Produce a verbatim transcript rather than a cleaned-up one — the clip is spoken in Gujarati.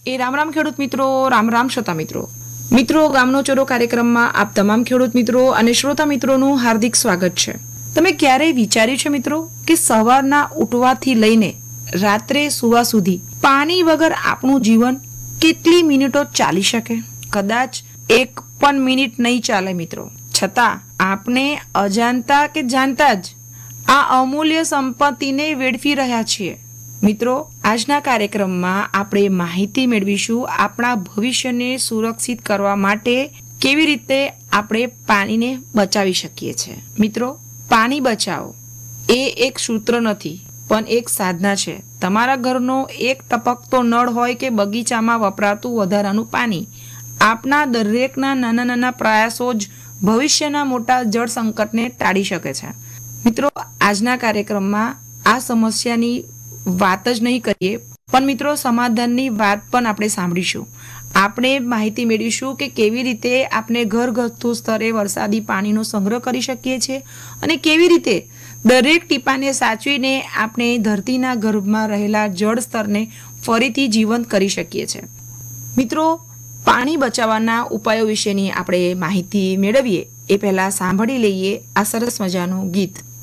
એ રામ રામ ખેડૂત મિત્રો, રામ રામ શ્રોતા મિત્રો. મિત્રો, ગામનો ચોરો કાર્યક્રમમાં આપ તમામ ખેડૂત મિત્રો અને શ્રોતા મિત્રોનું હાર્દિક સ્વાગત છે. તમે ક્યારેય વિચાર્યું છે મિત્રો કે સવારના ઉઠવાથી લઈને રાત્રે સુવા સુધી પાણી વગર આપણું જીવન કેટલી મિનિટો ચાલી શકે? કદાચ એક પણ મિનિટ નહીં ચાલે મિત્રો. છતાં આપણે અજાણતા કે જાણતા જ આ અમૂલ્ય સંપત્તિને વેડફી રહ્યા છીએ. મિત્રો, આજના કાર્યક્રમમાં આપણે માહિતી મેળવીશું આપણા ભવિષ્યને સુરક્ષિત કરવા માટે કેવી રીતે આપણે પાણીને બચાવી શકીએ છીએ. મિત્રો, પાણી બચાવો એ એક સૂત્ર નથી પણ એક સાધના છે. તમારા ઘરનો એક ટપકતો નળ હોય કે બગીચામાં વપરાતું વધારાનું પાણી, આપના દરેકના નાના નાના પ્રયાસો જ ભવિષ્યના મોટા જળ સંકટને ટાળી શકે છે. મિત્રો, આજના કાર્યક્રમમાં આ સમસ્યાની વાત જ નહીં કરીએ પણ મિત્રો સમાધાનની વાત પણ આપણે સાંભળીશું. આપણે માહિતી મેળવીશું કે કેવી રીતે આપણે ઘરગથ્થુ સ્તરે વરસાદી પાણીનો સંગ્રહ કરી શકીએ છીએ અને કેવી રીતે દરેક ટીપાને સાચવીને આપણે ધરતીના ગર્ભમાં રહેલા જળ સ્તરને ફરીથી જીવંત કરી શકીએ છીએ. મિત્રો, પાણી બચાવવાના ઉપાયો વિશેની આપણે માહિતી મેળવીએ એ પહેલાં સાંભળી લઈએ આ સરસ મજાનું ગીત.